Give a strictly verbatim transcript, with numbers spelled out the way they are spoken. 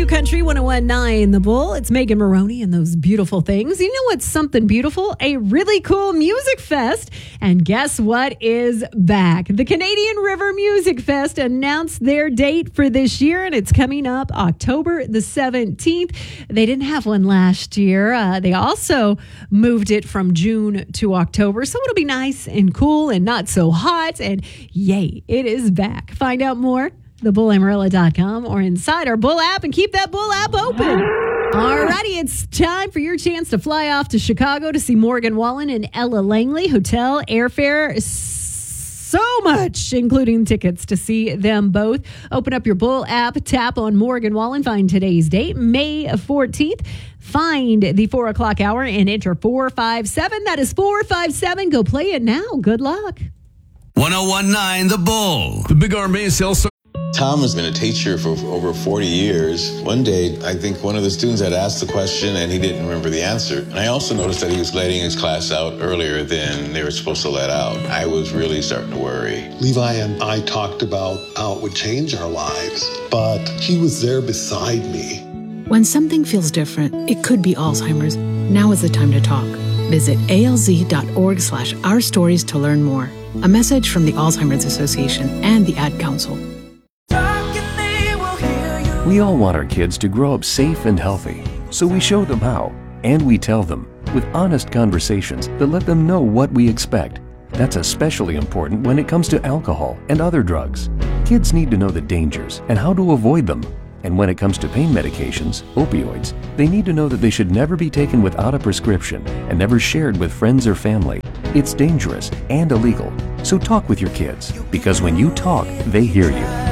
Country one oh one point nine The Bull. It's Megan Maroney and those beautiful things. You know what's something beautiful? A really cool music fest. And guess what is back? The Canadian River Music Fest announced their date for this year, and it's coming up October the seventeenth. They didn't have one last year. Uh, they also moved it from June to October, so it'll be nice and cool and not so hot. And yay, it is back. Find out more the bull amarillo dot com or inside our Bull app, and keep that Bull app open. Alrighty, it's time for your chance to fly off to Chicago to see Morgan Wallen and Ella Langley. Hotel, airfare, so much, including tickets to see them both. Open up your Bull app, tap on Morgan Wallen, find today's date, May fourteenth. Find the four o'clock hour and enter four five seven. That is four five seven. Go play it now. Good luck. one oh one point nine The Bull. The Big Army sells. Tom has been a teacher for over forty years. One day, I think one of the students had asked the question and he didn't remember the answer. And I also noticed that he was letting his class out earlier than they were supposed to let out. I was really starting to worry. Levi and I talked about how it would change our lives, but he was there beside me. When something feels different, it could be Alzheimer's. Now is the time to talk. Visit alz.org slash our stories to learn more. A message from the Alzheimer's Association and the Ad Council. We all want our kids to grow up safe and healthy, so we show them how, and we tell them with honest conversations that let them know what we expect. That's especially important when it comes to alcohol and other drugs. Kids need to know the dangers and how to avoid them. And when it comes to pain medications, opioids, they need to know that they should never be taken without a prescription and never shared with friends or family. It's dangerous and illegal. So talk with your kids, because when you talk, they hear you.